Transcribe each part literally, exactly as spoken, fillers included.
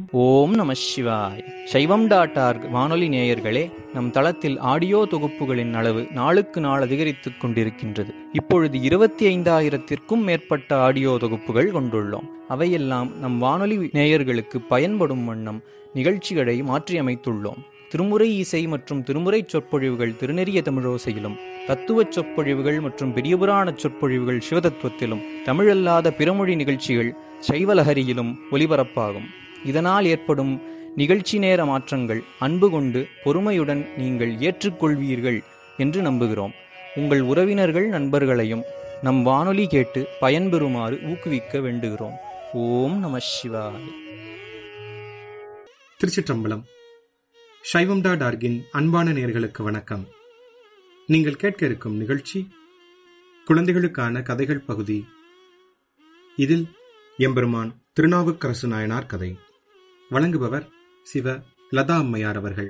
ஓம் நம சிவாய். சைவம் டாட் ஆர்க் வானொலி நேயர்களே, நம் தளத்தில் ஆடியோ தொகுப்புகளின் அளவு நாளுக்கு நாள் அதிகரித்துக் கொண்டிருக்கின்றது. இப்பொழுது இருபத்தி ஐந்தாயிரத்திற்கும் மேற்பட்ட ஆடியோ தொகுப்புகள் கொண்டுள்ளோம். அவையெல்லாம் நம் வானொலி நேயர்களுக்கு பயன்படும் வண்ணம் நிகழ்ச்சிகளை மாற்றியமைத்துள்ளோம். திருமுறை இசை மற்றும் திருமுறை சொற்பொழிவுகள் திருநெறிய தமிழோசையிலும், தத்துவ சொற்பொழிவுகள் மற்றும் பெரியபுராண சொற்பொழிவுகள் சிவதத்துவத்திலும், தமிழல்லாத பிறமொழி நிகழ்ச்சிகள் சைவலஹரியிலும் ஒலிபரப்பாகும். இதனால் ஏற்படும் நிகழ்ச்சி நேர மாற்றங்கள் அன்பு கொண்டு பொறுமையுடன் நீங்கள் ஏற்றுக்கொள்வீர்கள் என்று நம்புகிறோம். உங்கள் உறவினர்கள் நண்பர்களையும் நம் வானொலி கேட்டு பயன்பெறுமாறு ஊக்குவிக்க வேண்டுகிறோம். ஓம் நம சிவாய. திருச்சிற்றம்பலம். சைவம் டாட் ஆர்கின் அன்பான நேயர்களுக்கு வணக்கம். நீங்கள் கேட்க இருக்கும் நிகழ்ச்சி குழந்தைகளுக்கான கதைகள் பகுதி. இதில் எம்பெருமான் திருநாவுக்கரசு நாயனார் கதை. வழங்குபவர் சிவ லதா அம்மையார் அவர்கள்.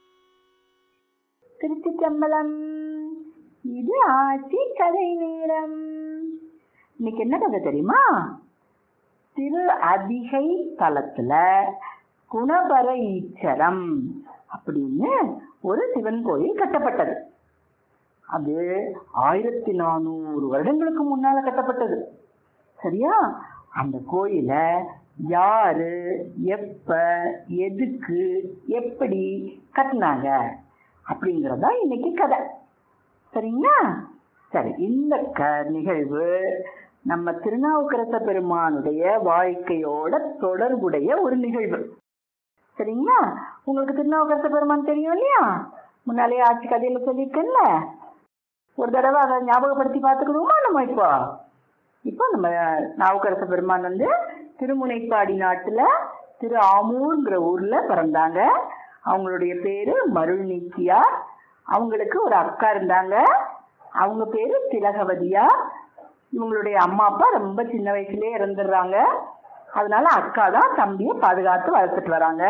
திருச்சிற்றம்பலம். இது ஆட்சி கதை நேரம். இன்னைக்கு என்ன கதை தெரியுமா? திரு அதிகை தலத்துல குணபர ஈச்சரம் அப்படின்னு ஒரு சிவன் கோயில் கட்டப்பட்டது. அது ஆயிரத்தி நானூறு வருடங்களுக்கு முன்னால கட்டப்பட்டது. சரியா? அந்த கோயில யாரு, எப்ப, எதுக்கு, எப்படி கட்டினாங்க அப்படிங்கறதா இன்னைக்கு கதை. சரிங்களா? சரி, இந்த க நிகழ்வு நம்ம திருநாவுக்கரச பெருமானுடைய வாழ்க்கையோட தொடர்புடைய ஒரு நிகழ்வு. சரிங்களா? உங்களுக்கு திருநாவுக்கரச பெருமான் தெரியும் இல்லையா? முன்னாலே ஆட்சி கதையில சொல்லியிருக்கேன்ல. ஒரு தடவை அதை ஞாபகப்படுத்தி பார்த்துக்கணுமா? நம்ம இப்போ இப்போ நம்ம நாவுக்கரச பெருமான் வந்து திருமுனைப்பாடி நாட்டுல திரு ஆமூர்ங்கிற ஊர்ல பிறந்தாங்க. அவங்களுடைய பேரு மருள் நீக்கியார். அவங்களுக்கு ஒரு அக்கா இருந்தாங்க. அவங்க பேரு திலகவதியார். இவங்களுடைய அம்மா அப்பா ரொம்ப சின்ன வயசுலயே இறந்துடுறாங்க. அதனால அக்கா தான் தம்பியை பாதுகாத்து வளர்த்துட்டு வராங்க.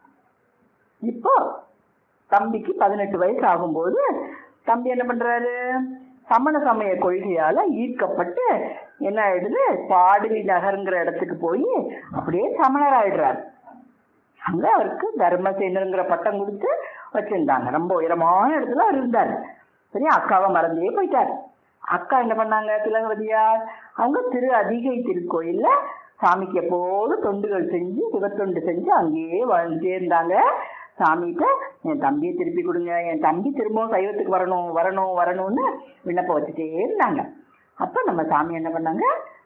இப்போ தம்பிக்கு பதினெட்டு வயசு ஆகும்போது தம்பி என்ன பண்றாரு? சமண சமய கொள்கையால ஈர்க்கப்பட்டு என்ன ஆயிடுது, பாடலி நகருங்கிற இடத்துக்கு போய் அப்படியே சமணர் ஆயிடுறாரு. அங்க அவருக்கு தர்மசேனருங்கிற பட்டம் கொடுத்து வச்சிருந்தாங்க. ரொம்ப உயரமான இடத்துல அவர் இருந்தாரு. சரி, அக்காவை மறந்தே போயிட்டாரு. அக்கா என்ன பண்ணாங்க? திலகவதியார் அவங்க திரு அதிகை திருக்கோயில்ல சாமிக்கு எப்போதும் தொண்டுகள் செஞ்சு சிவத்தொண்டு செஞ்சு அங்கேயே வாழ்ந்துட்டே இருந்தாங்க. சாமிகிட்ட என் தம்பியை திருப்பி கொடுங்க, என் தம்பி திரும்பவும் சைவத்துக்கு வரணும் வரணும் வரணும்னு விண்ணப்பம் வச்சுட்டே இருந்தாங்க. அப்ப நம்ம சாமி என்ன பண்ணாங்க?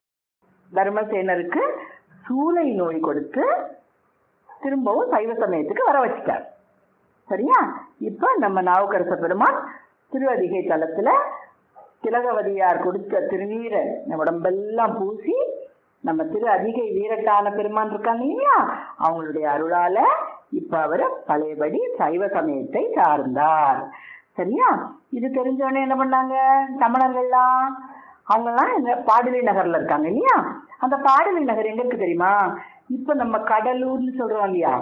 தர்மசேனருக்கு சூளை நோய் கொடுத்து திரும்பவும் சைவ சமயத்துக்கு வர வச்சுட்டார். சரியா? இப்ப நம்ம நாவுக்கரச பெருமான் திரு அதிகை தலத்துல திலகவதியார் கொடுத்த திருநீரை உடம்பெல்லாம் பூசி நம்ம திரு அதிகை வீரட்டான பெருமான் இருக்காங்க இல்லையா, அவங்களுடைய அருளால இப்ப அவரு பழையபடி சைவ சமயத்தை சார்ந்தார். சரியா? இது தெரிஞ்சவொடனே என்ன பண்ணாங்க சமணர்கள்லாம்? அவங்கெல்லாம் இந்த பாடலி நகர்ல இருக்காங்க இல்லையா? அந்த பாடலி நகர் எங்க இருக்கு தெரியுமா? இப்ப நம்ம கடலூர்னு சொல்றோம் இல்லையா,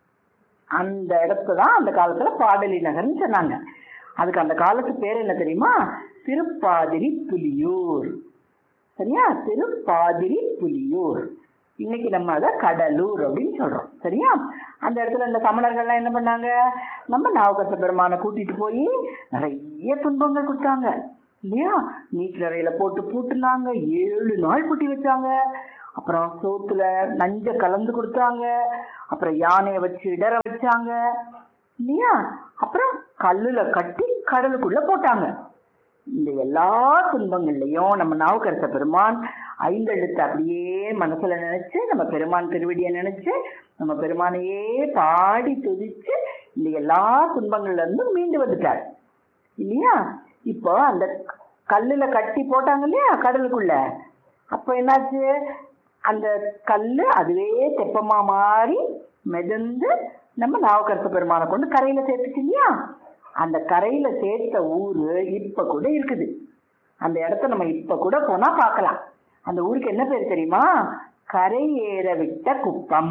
அந்த இடத்துதான் அந்த காலத்துல பாடலி நகர்ன்னு சொன்னாங்க. அதுக்கு அந்த காலத்து பேர் என்ன தெரியுமா? திருப்பாதிரி புலியூர். சரியா? திருப்பாதிரி புலியூர். இன்னைக்கு நம்ம அதை கடலூர் அப்படின்னு சொல்றோம். சரியா? அந்த இடத்துல இந்த சமணர்கள்லாம் என்ன பண்ணாங்க? நம்ம நாவுக்கரச பெருமானை கூட்டிட்டு போய் நிறைய துன்பங்கள் கொடுத்தாங்க இல்லையா? நீட் நிறையில போட்டு பூட்டுனாங்க. ஏழு நாள் பூட்டி வச்சாங்க. அப்புறம் சோத்துல நஞ்ச கலந்து கொடுத்தாங்க. அப்புறம் யானையை வச்சு இடற வச்சாங்க இல்லையா? அப்புறம் கல்லுல கட்டி கடலுக்குள்ள போட்டாங்க. இந்த எல்லா துன்பங்கள்லையும் நம்ம நாவுக்கரச பெருமான் ஐந்தெழுத்து அப்படியே மனசுல நினைச்சு, நம்ம பெருமான் திருவடியை நினைச்சு, நம்ம பெருமானையே பாடி துதிச்சு இந்த எல்லா துன்பங்கள்ல இருந்து மீண்டு வந்துட்டார் இல்லையா? இப்போ அந்த கல்லுல கட்டி போட்டாங்க இல்லையா கடலுக்குள்ள, அப்ப என்னாச்சு? அந்த கல்லு அதுவே தெப்பமா மாறி மிதந்து நம்ம நாவுக்கரச பெருமானை கொண்டு கரையில சேர்த்துச்சு இல்லையா? அந்த கரையில சேர்த்த ஊரு இப்ப கூட இருக்குது. அந்த இடத்த நம்ம இப்ப கூட போனா பார்க்கலாம். அந்த ஊருக்கு என்ன பேர் தெரியுமா? கரை ஏற விட்ட குப்பம்.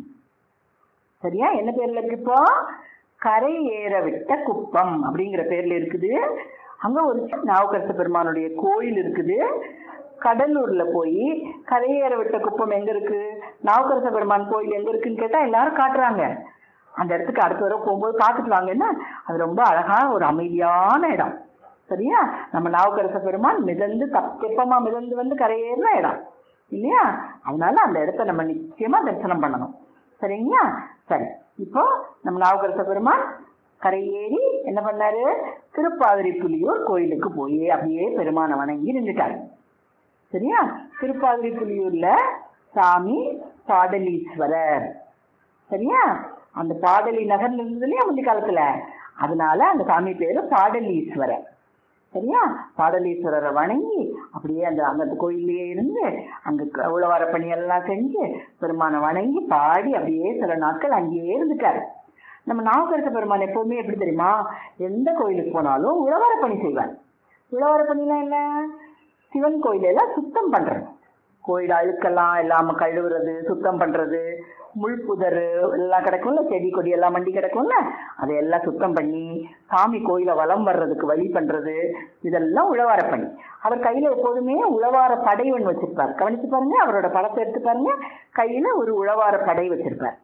சரியா? என்ன பேர்ல இருக்கு இப்போ? கரை ஏற விட்ட குப்பம் அப்படிங்கிற பேர்ல இருக்குது. அங்க ஒரு நாவுக்கரச பெருமானுடைய கோயில் இருக்குது. கடலூர்ல போய் கரையேற விட்ட குப்பம் எங்க இருக்கு, நாவுக்கரச பெருமான் கோயில் எங்க இருக்குன்னு கேட்டா எல்லாரும் காட்டுறாங்க. அந்த இடத்துக்கு அடுத்த தடவை போகும்போது பார்த்துட்டு வாங்கன்னா அது ரொம்ப அழகா ஒரு அமைதியான இடம். சரியா? நம்ம நாவுக்கரச பெருமான் மிதந்து தெப்பமா மிதந்து வந்து கரையேறின இடம் இல்லையா? அதனால அந்த இடத்த நம்ம நிச்சயமா தரிசனம் பண்ணணும். சரிங்களா? சரி, இப்போ நம்ம நாவுக்கரச பெருமான் கரையேறி என்ன பண்ணாரு, திருப்பாதிரி புலியூர் கோயிலுக்கு போய் அப்படியே பெருமானை வணங்கி நின்றுட்டாரு. சரியா? திருப்பாதிரி புலியூர்ல சாமி பாடலீஸ்வரர். சரியா? அந்த பாடலி நகர்ல இருந்தது இல்லையா முந்தைய காலத்துல, அதனால அந்த சாமி பேரு பாடலீஸ்வரர். சரியா? பாடலீஸ்வரரை வணங்கி அப்படியே அந்த அந்த கோயிலே இருந்து அங்க உழவார பணியெல்லாம் செஞ்சு பெருமானை வணங்கி பாடி அப்படியே சில நாட்கள் அங்கேயே இருந்துட்டாரு. நம்ம நாவுக்கரச பெருமான் எப்பவுமே எப்படி தெரியுமா, எந்த கோயிலுக்கு போனாலும் உழவார பணி செய்வார். உழவார பணிலாம் என்ன, சிவன் கோயிலெல்லாம் சுத்தம் பண்றது, கோயில் அழுக்கெல்லாம் இல்லாம கழுவுறது, சுத்தம் பண்றது, முள் புதர் எல்லாம் கிடக்கும்ல, செடி கொடி எல்லாம் மண்டி கிடக்கும்ல, அதையெல்லாம் சுத்தம் பண்ணி சாமி கோயிலை வலம் வர்றதுக்கு வழி பண்றது, இதெல்லாம் உழவார பணி. அவர் கையில எப்போதுமே உழவார படை ஒன்று வச்சிருப்பார். கவனிச்சு பாருங்க, அவரோட படத்தை எடுத்து பாருங்க, கையில ஒரு உழவார படை வச்சிருப்பார்.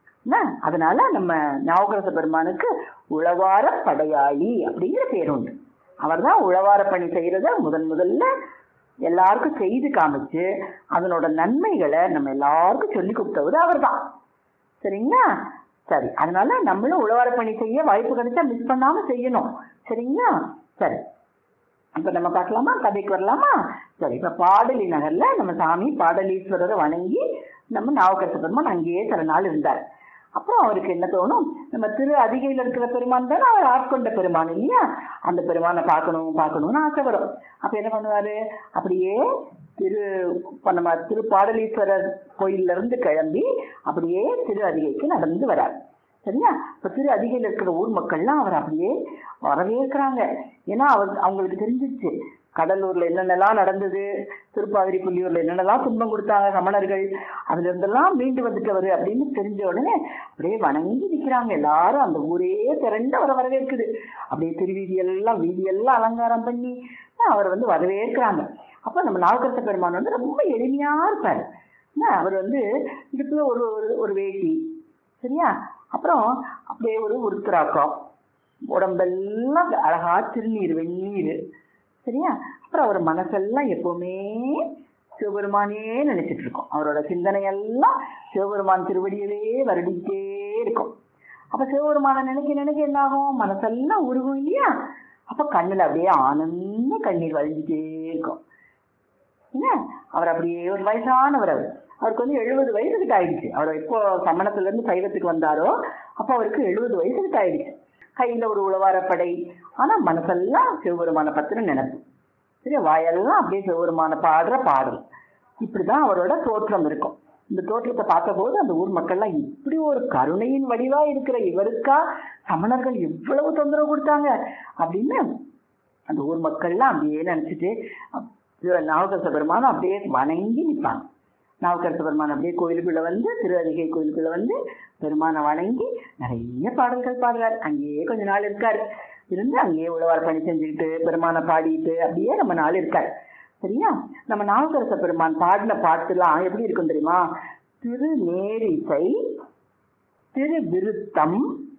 அதனால நம்ம நாவுக்கரச பெருமானுக்கு உழவார படையாளி அப்படிங்கிற பேர் உண்டு. அவர் தான் உழவார பணி செய்யறத முதன் முதல்ல எல்லாருக்கும் செய்து காமிச்சு அதனோட நன்மைகளை நம்ம எல்லாருக்கும் சொல்லி கொடுத்தவர் அவர் தான். சரிங்களா? சரி, அதனால நம்மளும் உழவார பணி செய்ய வாய்ப்பு கிடைச்சா மிஸ் பண்ணாம செய்யணும். சரிங்களா? சரி, இப்ப நம்ம பார்க்கலாமா, கதைக்கு வரலாமா? சரி, இப்ப பாடலி நகர்ல நம்ம சாமி பாடலீஸ்வரரை வணங்கி நம்ம நாவுக்கரச பெருமான் அங்கேயே சில நாள் இருந்தார். அப்புறம் அவருக்கு என்ன தோணும், நம்ம திரு அதிகையில் இருக்கிற பெருமான் தானே அவர் ஆட்கொண்ட பெருமான் இல்லையா, அந்த பெருமானை பார்க்கணும் பார்க்கணும்னு ஆசை வரும். அப்ப என்ன பண்ணுவாரு, அப்படியே திரு நம்ம திரு பாடலீஸ்வரர் கோயில்ல இருந்து கிளம்பி அப்படியே திரு அதிகைக்கு நடந்து வரார். சரியா? இப்ப திரு அதிகையில் இருக்கிற ஊர் மக்கள்லாம் அவர் அப்படியே வரவேற்கிறாங்க. ஏன்னா அவர் அவங்களுக்கு தெரிஞ்சிச்சு கடலூர்ல என்னென்னலாம் நடந்தது, திருப்பாதிரி புலியூர்ல என்னென்னலாம் துன்பம் கொடுத்தாங்க சமணர்கள், அதுல இருந்தெல்லாம் மீண்டு வந்துட்டவர் அப்படின்னு தெரிஞ்ச உடனே அப்படியே வணங்கி நிற்கிறாங்க. எல்லாரும் அந்த ஊரே திரண்டு அவரை வரவேற்குது. அப்படியே திருவீதி எல்லாம் வீதியெல்லாம் அலங்காரம் பண்ணி அவரை வந்து வரவேற்கிறாங்க. அப்ப நம்ம நாவுக்கரச பெருமான் வந்து ரொம்ப எளிமையா இருப்பார். அவர் வந்து இதுக்குள்ள ஒரு ஒரு வேட்டி, சரியா, அப்புறம் அப்படியே ஒரு உருத்திராக்கம், உடம்பெல்லாம் அழகா திருநீர் வெந்நீர், சரியா, அப்புறம் அவர் மனசெல்லாம் எப்பவுமே சிவபெருமானே நினைச்சிட்டு இருக்கோம். அவரோட சிந்தனை எல்லாம் சிவபெருமான் திருவடியவே வருடிக்கிட்டே இருக்கும். அப்ப சிவபெருமான நினைக்க நினைக்க என்ன ஆகும், மனசெல்லாம் உருகும் இல்லையா, அப்ப கண்ணுல அப்படியே ஆனந்த கண்ணீர் வழிஞ்சிட்டே இருக்கும். என்ன, அவர் அப்படியே ஒரு வயசானவர், அவர் அவருக்கு வந்து எழுபது வயசுக்கிட்ட ஆயிடுச்சு. அவர் எப்போ சமணத்துல இருந்து சைவத்துக்கு வந்தாரோ அப்ப அவருக்கு எழுபது வயசுக்கிட்ட ஆயிடுச்சு. கையில ஒரு உழவாரப்படை, ஆனா மனசெல்லாம் சிவபெருமான பத்தின நினைப்பு. சரி, வாயெல்லாம் அப்படியே சிவபெருமான பாடுற பாடல். இப்படிதான் அவரோட தோற்றம் இருக்கும். இந்த தோற்றத்தை பார்த்த போது அந்த ஊர் மக்கள்லாம் இப்படி ஒரு கருணையின் வடிவா இருக்கிற இவருக்கா சமணர்கள் எவ்வளவு தொந்தரவு கொடுத்தாங்க அப்படின்னு அந்த ஊர் மக்கள்லாம் அப்படியே நினைச்சிட்டு நாவுக்கரச பெருமானை அப்படியே வணங்கி நிற்பாங்க. நாவுக்கரச பெருமான் அப்படியே கோயிலுக்குள்ள வந்து திரு அதிகை கோயிலுக்குள்ள வந்து பெருமானை வணங்கி நிறைய பாடல்கள் பாடுறாரு. அங்கேயே கொஞ்ச நாள் இருக்காரு. இருந்து அங்கேயே உழவார் பணி செஞ்சுக்கிட்டு பெருமானை பாடிட்டு அப்படியே நம்ம நாள் இருக்காரு. சரியா? நம்ம நாவுக்கரச பெருமான் பாடின பாட்டுலாம் எப்படி இருக்கும் தெரியுமா? திரு நேரிசை, திரு விருத்தம்,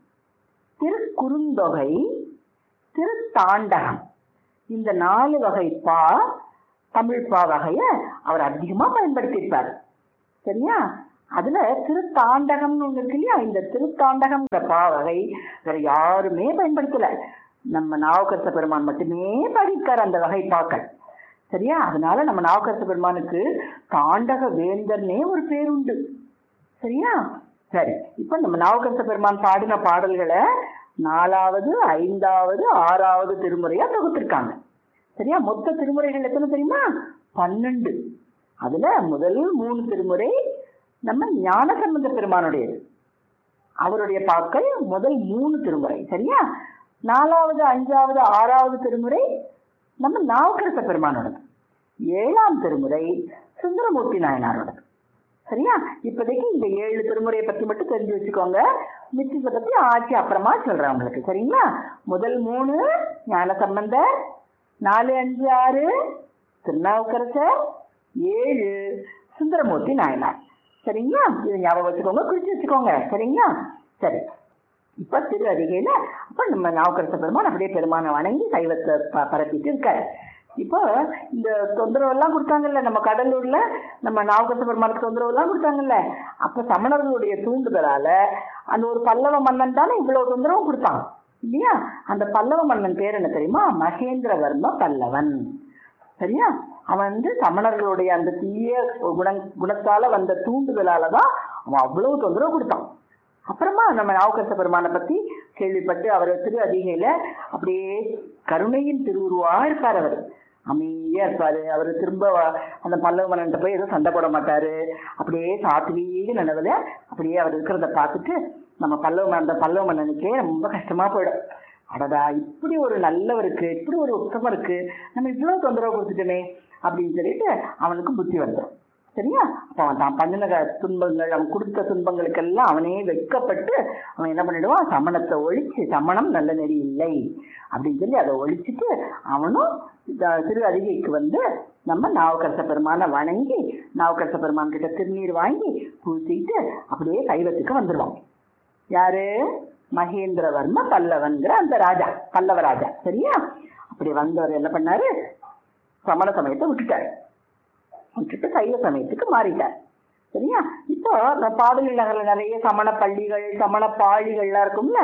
திரு குறுந்தொகை, திரு தாண்டகம், இந்த நாலு வகை பா தமிழ் பா வகைய அவர் அதிகமா பயன்படுத்தியிருப்பார். சரியா? அதுல திருத்தாண்டகம்னு ஒண்ணு இருக்கு இல்லையா, இந்த திருத்தாண்டகம் பா வகை வேற யாருமே பயன்படுத்தல. நம்ம நாவுக்கரச பெருமான் மட்டுமே பாடியிருக்காரு அந்த வகை பாக்கள். சரியா? அதனால நம்ம நாவுக்கரச பெருமானுக்கு தாண்டக வேந்தர்னே ஒரு பேர் உண்டு. சரியா? சரி, இப்ப நம்ம நாவுக்கரச பெருமான் பாடின பாடல்களை நாலாவது, ஐந்தாவது, ஆறாவது திருமுறையா தொகுத்திருக்காங்க. சரியா? மொத்த திருமுறைகள் எத்தனை தெரியுமா? பன்னெண்டு. அதுல முதல் மூணு திருமுறை நம்ம ஞானசம்பந்த பெருமானுடையது, அவருடைய பாக்கள் முதல் மூணு திருமுறை. சரியா? நாலாவது, அஞ்சாவது, ஆறாவது திருமுறை நம்ம நாவுக்கரச பெருமானோடது. ஏழாம் திருமுறை சுந்தரமூர்த்தி நாயனாரோடது. சரியா? இப்போதைக்கு இந்த ஏழு திருமுறையை பத்தி மட்டும் தெரிஞ்சு வச்சுக்கோங்க. மிச்சத்தை பத்தி ஆட்சி அப்புறமா சொல்றேன் உங்களுக்கு. சரிங்களா? முதல் மூணு ஞானசம்பந்தர், நாலு அஞ்சு ஆறு திருநாவுக்கரசர், ஏழு சுந்தரமூர்த்தி நாயனார். சரிங்களா? இதை ஞாபகம் வச்சுக்கோங்க, குறிச்சு வச்சுக்கோங்க. சரிங்களா? சரி, இப்ப திரு அதிகையில அப்ப நம்ம நாவுக்கரச பெருமான் அப்படியே பெருமானை வணங்கி சைவத்தை பரப்பிட்டு இருக்காரு. இப்போ இந்த தொந்தரவு எல்லாம் கொடுத்தாங்கல்ல நம்ம கடலூர்ல, நம்ம நாவுக்கரச பெருமானுக்கு தொந்தரவு எல்லாம் கொடுத்தாங்கல்ல, அப்ப சமணர்களுடைய தூண்டுதலால அந்த ஒரு பல்லவ மன்னன் தானே இவ்வளவு தொந்தரவும் கொடுத்தான் இல்லையா? அந்த பல்லவ மன்னன் பேர் என்ன தெரியுமா? மகேந்திரவர்ம பல்லவன். சரியா? அவன் வந்து சமணர்களுடைய அந்த தீய குண குணத்தால வந்த தூண்டுதலாலதான் அவன் அவ்வளவு தொந்தரவு கொடுத்தான். அப்புறமா நம்ம நாவுக்கரச பெருமானை பத்தி கேள்விப்பட்டு அவர் திரு அதிகையில அப்படியே கருணையின் திருவுருவா இருப்பார். அவர் அமைதியா இருப்பாரு. அவர் திரும்ப அந்த பல்லவ மன்னன் போய் எதுவும் சண்டை போட மாட்டாரு. அப்படியே சாத்வீக நினைவுல அப்படியே அவர் இருக்கிறத பார்த்துட்டு நம்ம பல்லவ அந்த பல்லவ மன்னனுக்கே ரொம்ப கஷ்டமா போயிடும். அடடா, இப்படி ஒரு நல்லவருக்கு, இப்படி ஒரு உத்தமம் இருக்கு, நம்ம இவ்வளவு தொந்தரவு கொடுத்துட்டோமே அப்படின்னு சொல்லிட்டு அவனுக்கு புத்தி வந்துடும். சரியா? அப்ப அவன் தான் பண்ணின துன்பங்கள், அவன் கொடுத்த துன்பங்களுக்கெல்லாம் அவனே வெட்கப்பட்டு அவன் என்ன பண்ணிடுவான்? சமணத்தை ஒழிச்சு, சமணம் நல்ல நெறி இல்லை அப்படின்னு சொல்லி அதை ஒழிச்சுட்டு அவனும் திரு அதிகைக்கு வந்து நம்ம நாவுக்கரச பெருமானை வணங்கி நாவுக்கரச பெருமான் கிட்ட திருநீர் வாங்கி பூசிட்டு அப்படியே சைவத்துக்கு வந்துடுவான். யாரு? மகேந்திரவர்ம பல்லவன்கிற அந்த ராஜா, பல்லவ ராஜா. சரியா? அப்படி வந்தவர் என்ன பண்ணாரு? சமண சமயத்தை விட்டுட்டாரு, விட்டுட்டு சைவ சமயத்துக்கு மாறிட்டார். சரியா? இப்போ பாடல் நகர்ல நிறைய சமண பள்ளிகள், சமண பாழிகள்லாம் இருக்கும்ல,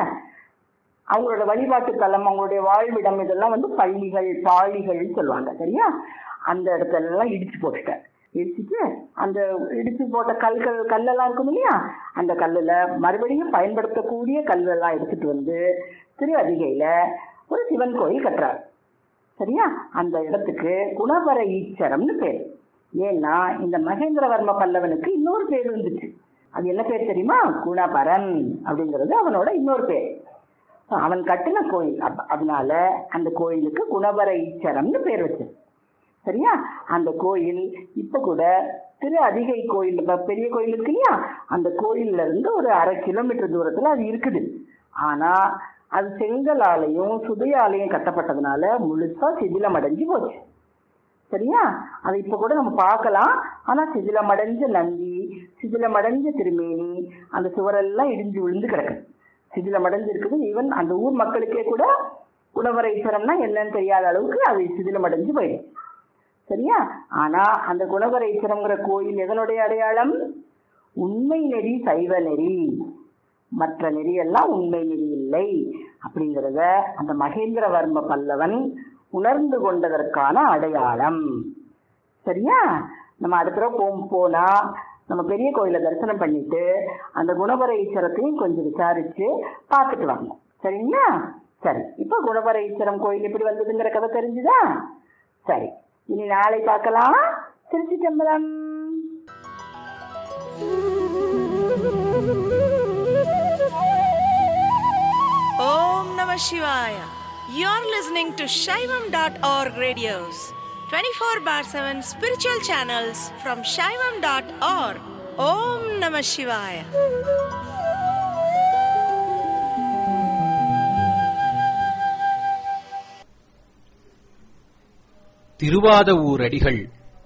அவங்களோட வழிபாட்டு தலம், அவங்களுடைய வாழ்விடம், இதெல்லாம் வந்து பள்ளிகள், பாழிகள் சொல்லுவாங்க. சரியா? அந்த இடத்துல எல்லாம் இடிச்சு போட்டுட்டார். இடிச்சுட்டு அந்த இடிச்சு போட்ட கல்கள் கல்லெல்லாம் இருக்கும் இல்லையா, அந்த கல்லுல மறுபடியும் பயன்படுத்தக்கூடிய கல்லெல்லாம் எடுத்துட்டு வந்து திரு அதிகையில ஒரு சிவன் கோயில் கட்டுறார். சரியா? அந்த இடத்துக்கு குணவர ஈச்சரம்னு பேர். ஏன்னா இந்த மகேந்திரவர்ம பல்லவனுக்கு இன்னொரு பேர் இருந்துச்சு. அது என்ன பேர் தெரியுமா? குணபரன் அப்படிங்கிறது அவனோட இன்னொரு பேர். அவன் கட்டின கோயில், அதனால அந்த கோயிலுக்கு குணபர ஈச்சரம்னு பேர் வச்சு. சரியா? அந்த கோயில் இப்ப கூட திரு அதிகை கோயில், பெரிய கோயில் இருக்கு இல்லையா, அந்த கோயில்ல இருந்து ஒரு அரை கிலோமீட்டர் தூரத்துல அது இருக்குது. ஆனா அது செங்கலாலையும் சுதையாலையும் கட்டப்பட்டதுனால முழுசா சிதிலம் அடைஞ்சு போச்சு. சரியா? அது இப்ப கூட நம்ம பார்க்கலாம். ஆனா சிதிலமடைஞ்ச நந்தி, சிதிலமடைஞ்ச திருமேனி, அந்த சுவரெல்லாம் இடிஞ்சு விழுந்து கிடக்கு, சிதிலமடைஞ்சு இருக்குது. ஈவன் அந்த ஊர் மக்களுக்கே கூட குணவர ஈஸ்வரம்னா என்னன்னு தெரியாத அளவுக்கு அது சிதிலமடைஞ்சு போயிடும். சரியா? ஆனா அந்த குணவர ஈஸ்வரம்ங்கிற கோயில் எதனுடைய அடையாளம்? உண்மை நெறி, சைவ நெறி. மற்ற நெறியெல்லாம் உண்மை நெறி இல்லை அப்படிங்கிறத அந்த மகேந்திரவர்ம பல்லவன் உணர்ந்து கொண்டதற்கான அடையாளம். சரியா? நம்ம அடுத்த போ போனா நம்ம பெரிய கோயிலை தரிசனம் பண்ணிட்டு அந்த குணவர ஈஸ்வரத்தையும் கொஞ்சம் விசாரிச்சு பார்த்துட்டு வாங்க. சரிங்களா? சரி, இப்ப குணவர ஈஸ்வரம் கோயில் எப்படி வந்ததுங்கிற கதை தெரிஞ்சுதா? சரி, இனி நாளை பார்க்கலாம். திருச்சி சம்பளம். Om Namah Shivaya. You're listening to Shaivam dot org radios, twenty-four bar seven spiritual channels from Shaivam dot org. Om Namah Shivaya. Thiruvathavur அடிகள்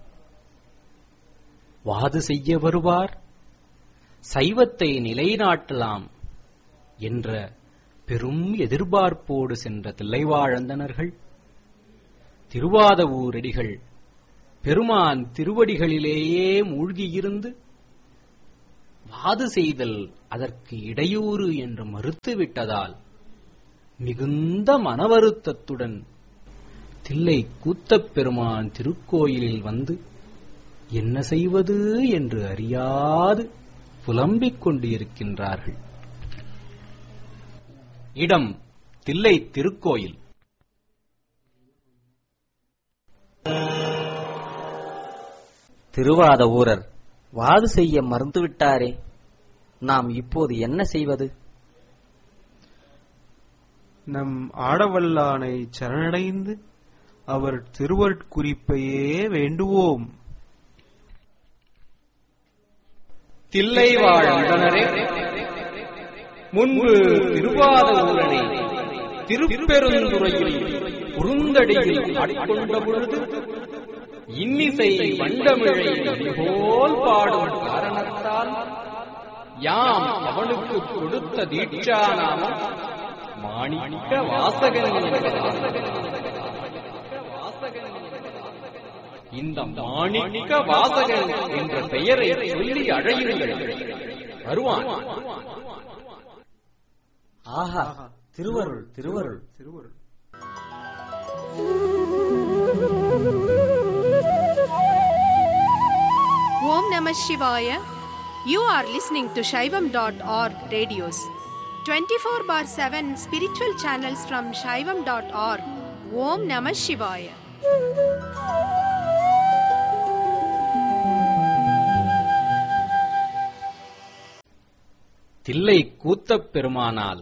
வாது செய்ய வருவார், சைவத்தை நிலைநாட்டலாம் என்ற பெரும் எதிர்பார்ப்போடு சென்ற தில்லைவாழந்தனர்கள் திருவாதவூரடிகள் பெருமான் திருவடிகளிலேயே மூழ்கியிருந்து வாது செய்தல் அதற்கு இடையூறு என்று மறுத்துவிட்டதால் மிகுந்த மனவருத்தத்துடன் தில்லை கூத்தப் பெருமான் திருக்கோயிலில் வந்து என்ன செய்வது என்று அறியாது புலம்பிக் கொண்டிருக்கின்றார்கள். இடம் தில்லை திருக்கோயில். திருவாதவூரர் வாது செய்ய மறுத்துவிட்டாரே, நாம் இப்போது என்ன செய்வது? நம் ஆடவல்லானை சரணடைந்து அவர் திருவருட்குறிப்பையே வேண்டுவோம். தில்லை வாழ்ந்தனரே, முன்பு திருவாதவூரனை திருப்பெருந்துறையில் குறுந்தடியில் ஆட்கொண்ட பொழுது இன்னிசை வண்டமிழை போல் பாடும் காரணத்தால் யாம் அவனுக்கு கொடுத்த தீட்சா நாமம் மாணிக்க வாசகன். இந்த மாணிக்க வாசகன் என்ற பெயரை சொல்லி அழையுங்கள், வருவான். ஆஹா, திருவருள் திருவருள் திருவருள். Om Namah Shivaya. You are listening to Shaivam dot org radios. twenty-four bar seven spiritual channels from Shaivam dot org. Om Namah Shivaya. Thillai கூத்தப் பெருமானால்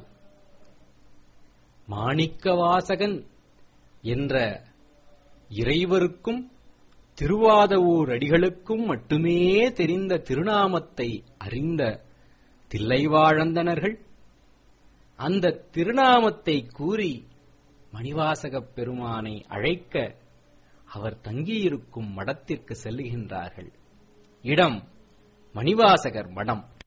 Manickavasagan என்ற இறைவருக்கும் திருவாதவூர் அடிகளுக்கும் மட்டுமே தெரிந்த திருநாமத்தை அறிந்த தில்லைவாழந்தனர்கள் அந்த திருநாமத்தை கூறி மணிவாசகப் பெருமானை அழைக்க அவர் தங்கியிருக்கும் மடத்திற்கு செல்லுகின்றார்கள். இடம் மணிவாசகர் மடம்.